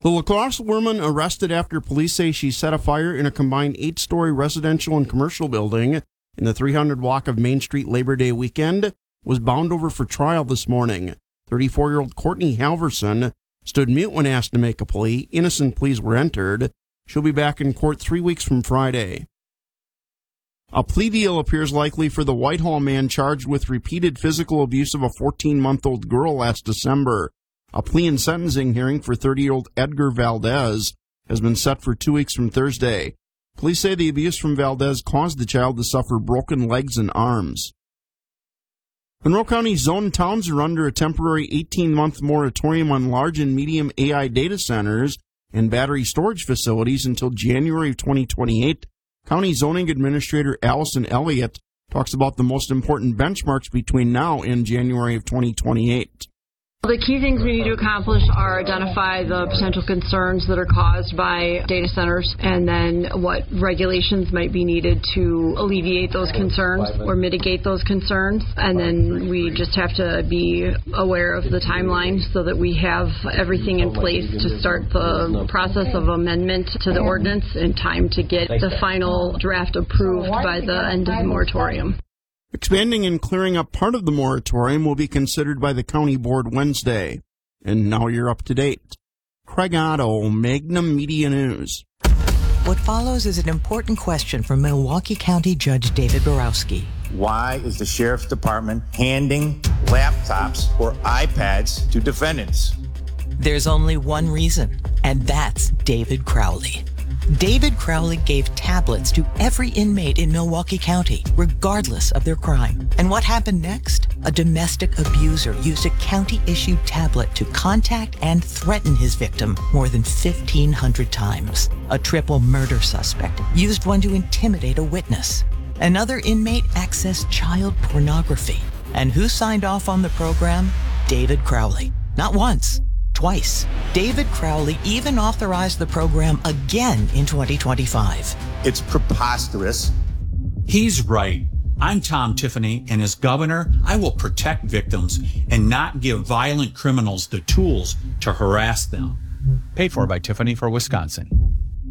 The La Crosse woman arrested after police say she set a fire in a combined 8-story residential and commercial building in the 300 block of Main Street Labor Day weekend was bound over for trial this morning. 34-year-old Courtney Halverson stood mute when asked to make a plea. Innocent pleas were entered. She'll be back in court 3 weeks from Friday. A plea deal appears likely for the Whitehall man charged with repeated physical abuse of a 14-month-old girl last December. A plea and sentencing hearing for 30-year-old Edgar Valdez has been set for 2 weeks from Thursday. Police say the abuse from Valdez caused the child to suffer broken legs and arms. Monroe County's zoned towns are under a temporary 18-month moratorium on large and medium AI data centers and battery storage facilities until January of 2028. County Zoning Administrator Allison Elliott talks about the most important benchmarks between now and January of 2028. The key things we need to accomplish are identify the potential concerns that are caused by data centers and then what regulations might be needed to alleviate those concerns or mitigate those concerns. And then we just have to be aware of the timeline so that we have everything in place to start the process of amendment to the ordinance in time to get the final draft approved by the end of the moratorium. Expanding and clearing up part of the moratorium will be considered by the county board Wednesday. And now you're up to date. Craig Otto, Magnum Media News. What follows is an important question from Milwaukee County Judge David Borowski. Why is the Sheriff's Department handing laptops or iPads to defendants? There's only one reason, and that's David Crowley. David Crowley gave tablets to every inmate in Milwaukee County, regardless of their crime. And what happened next? A domestic abuser used a county-issued tablet to contact and threaten his victim more than 1,500 times. A triple murder suspect used one to intimidate a witness. Another inmate accessed child pornography. And who signed off on the program? David Crowley. Not once. Twice. David Crowley even authorized the program again in 2025. It's preposterous. He's right. I'm Tom Tiffany, and as governor, I will protect victims and not give violent criminals the tools to harass them. Paid for by Tiffany for Wisconsin.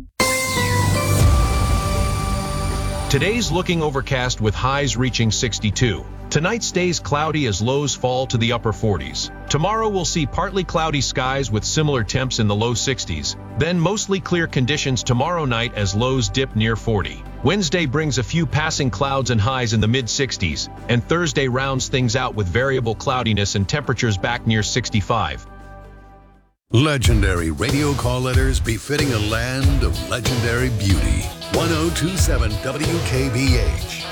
Today's looking overcast with highs reaching 62. Tonight stays cloudy as lows fall to the upper 40s. Tomorrow we'll see partly cloudy skies with similar temps in the low 60s. Then mostly clear conditions tomorrow night as lows dip near 40. Wednesday brings a few passing clouds and highs in the mid-60s. And Thursday rounds things out with variable cloudiness and temperatures back near 65. Legendary radio call letters befitting a land of legendary beauty. 1027 WKBH.